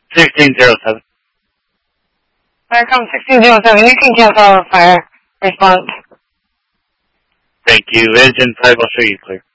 1607. Firecom 1607, you can cancel our fire response. Thank you. Engine 5, I'll show you clear.